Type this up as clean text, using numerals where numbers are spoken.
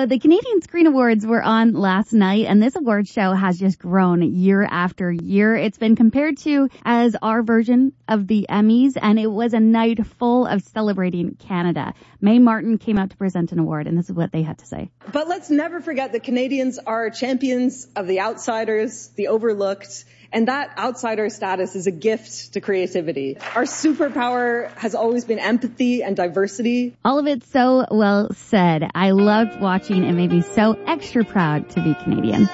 the Canadian Screen Awards were on last night, and this award show has just grown year after year. It's been compared to as our version of the Emmys, and it was a night full of celebrating Canada. Mae Martin came out to present an award, and this is what they had to say. But let's never forget that Canadians are champions of the outsiders, the overlooked, and that outsider status is a gift to creativity. Our superpower has always been empathy and diversity. All of it so well said. I loved watching. It made me so extra proud to be Canadian.